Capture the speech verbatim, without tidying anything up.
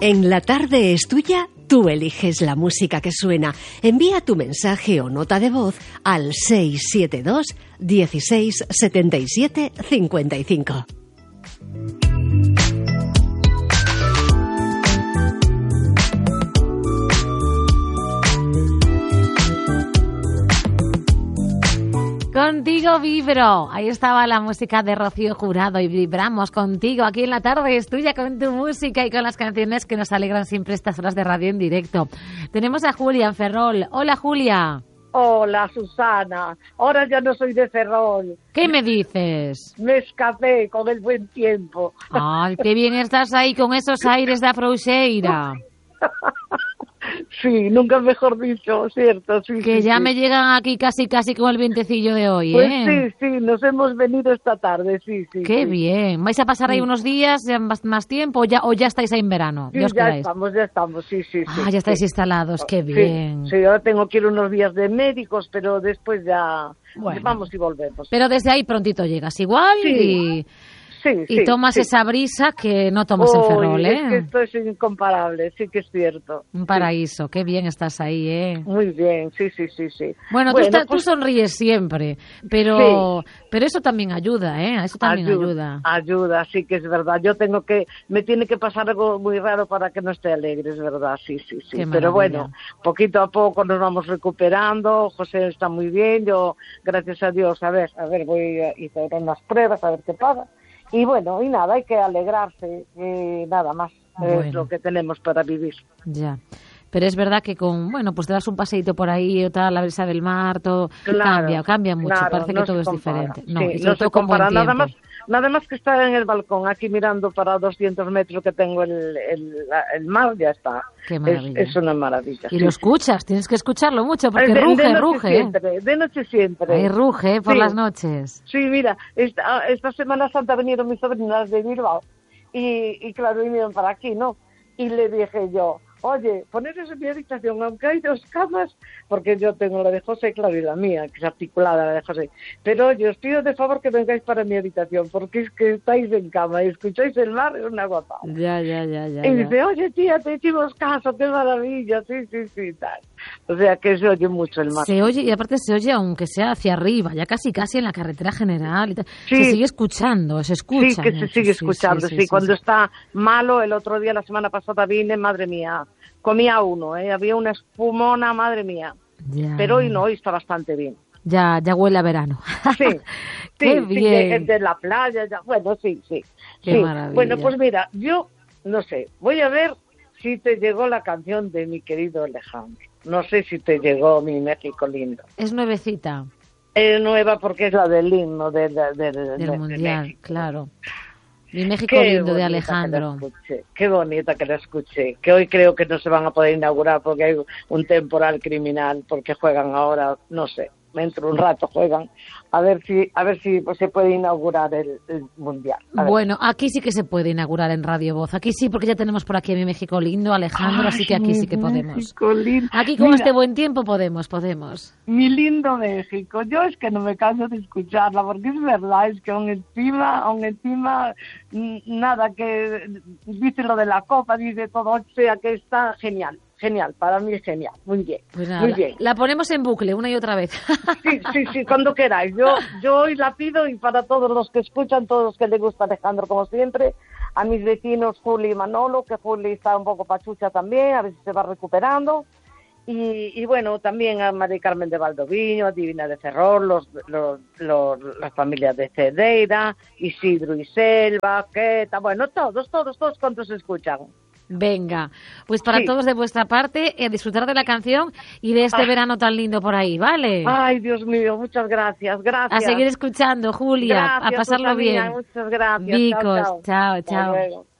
En La Tarde es Tuya, tú eliges la música que suena. Envía tu mensaje o nota de voz al seis siete dos, dieciséis, setenta y siete, cincuenta y cinco. Contigo vibro. Ahí estaba la música de Rocío Jurado y vibramos contigo aquí en La Tarde es Tuya con tu música y con las canciones que nos alegran siempre estas horas de radio en directo. Tenemos a Julia en Ferrol. Hola, Julia. Hola, Susana. Ahora ya no soy de Ferrol. ¿Qué me dices? Me escapé con el buen tiempo. Ay, qué bien estás ahí con esos aires de Afrouxeira. Sí, nunca mejor dicho, cierto. Sí, que sí, ya sí. me llegan aquí casi casi con el vientecillo de hoy, pues ¿eh? Pues sí, sí, nos hemos venido esta tarde, sí, sí. Qué sí. bien. ¿Vais a pasar ahí sí. unos días, más, más tiempo, o ya, o ya estáis ahí en verano? Sí, ¿Ya os ya quedáis? estamos, ya estamos, sí, sí. Ah, sí, ya estáis sí. instalados, qué bien. Sí, sí, ahora tengo que ir unos días de médicos, pero después ya bueno, vamos y volvemos. Pero desde ahí prontito llegas igual sí. y... Sí, y sí, tomas sí. esa brisa que no tomas oh, en Ferrol, ¿eh? Es que esto es incomparable, sí que es cierto. Un paraíso, sí. Qué bien estás ahí, ¿eh? Muy bien, sí, sí, sí, sí. Bueno, bueno tú, estás, pues, tú sonríes siempre, pero sí. pero eso también ayuda, ¿eh? Eso también ayuda, ayuda. Ayuda, sí que es verdad. Yo tengo que, me tiene que pasar algo muy raro para que no esté alegre, es verdad, sí, sí, sí. Qué pero maravilla. bueno, poquito a poco nos vamos recuperando. José está muy bien, yo, gracias a Dios, a ver, a ver, voy a hacer unas pruebas, a ver qué pasa. Y bueno, y nada, hay que alegrarse, y nada más, bueno. Es lo que tenemos para vivir. Ya, pero es verdad que con, bueno, pues te das un paseíto por ahí, o tal, la brisa del mar, todo claro, cambia, cambia mucho, claro, parece no que todo es compara. diferente. No, sí, y no se compara, con nada más, nada más que estar en el balcón, aquí mirando para doscientos metros que tengo el, el, el mar, ya está. Qué maravilla. Es, es una maravilla. Y sí, lo escuchas, tienes que escucharlo mucho, porque de, ruge, de noche ruge. Siempre, de noche siempre. Ahí ruge, por sí. las noches. Sí, mira, esta, esta Semana Santa vinieron mis sobrinas de Bilbao y, y claro, vinieron para aquí, ¿no? Y le dije yo, oye, poneros en mi habitación, aunque hay dos camas, porque yo tengo la de José, claro, y la mía, que es articulada, la de José. Pero oye, os pido de favor que vengáis para mi habitación, porque es que estáis en cama y escucháis el mar, es una gozada. Ya, ya, ya, ya. Y ya. dice, oye, tía, te hicimos caso, qué maravilla, sí, sí, sí, tal. O sea, que se oye mucho el mar. Se oye, y aparte se oye aunque sea hacia arriba, ya casi casi en la carretera general y tal. Sí. Se sigue escuchando, se escucha. Sí, que mucho. se sigue escuchando, sí, sí, sí, sí cuando sí. Está malo, el otro día, la semana pasada vine, madre mía, comía uno, ¿eh? Había una espumona, madre mía. Ya. Pero hoy no, hoy está bastante bien. Ya, ya huele a verano. Sí, qué sí, bien. Sí, de la playa, ya, bueno, sí, sí. Qué sí. maravilla. Bueno, pues mira, yo, no sé, voy a ver si te llegó la canción de mi querido Alejandro. No sé si te llegó Mi México Lindo. Es nuevecita. Es nueva porque es la del himno de, de, de, de, del de, Mundial, de claro. Mi México Qué Lindo de Alejandro. Qué bonita que la escuché. Que hoy creo que no se van a poder inaugurar porque hay un temporal criminal, porque juegan ahora, no sé, dentro de un rato juegan. A ver si a ver si pues, se puede inaugurar el, el Mundial. Bueno, aquí sí que se puede inaugurar en Radio Voz. Aquí sí, porque ya tenemos por aquí a Mi México Lindo, Alejandro, Ay, así que aquí sí que podemos. México lindo. Aquí con Mira, este buen tiempo podemos, podemos. Mi lindo México. Yo es que no me canso de escucharla, porque es verdad, es que aún encima, aún encima, nada, que dice lo de la copa, dice todo, o sea que está genial. Genial, para mí es genial, muy bien, pues nada, muy bien. La, la ponemos en bucle una y otra vez. Sí, sí, sí, cuando queráis. Yo, yo hoy la pido y para todos los que escuchan, todos los que les gusta Alejandro como siempre, a mis vecinos Juli y Manolo, que Juli está un poco pachucha también, a ver si se va recuperando. Y, y bueno, también a María Carmen de Valdoviño, a Divina de Ferrol, los, los, los, las familias de Cedeira, Isidro y Selva, Queta, bueno, todos, todos, todos cuantos escuchan. Venga, pues para sí. todos de vuestra parte, eh, disfrutar de la canción y de este ah. verano tan lindo por ahí, ¿vale? Ay, Dios mío, muchas gracias, gracias. A seguir escuchando, Julia, gracias, a pasarlo bien. Muchas gracias. Vicos, chao, chao. chao.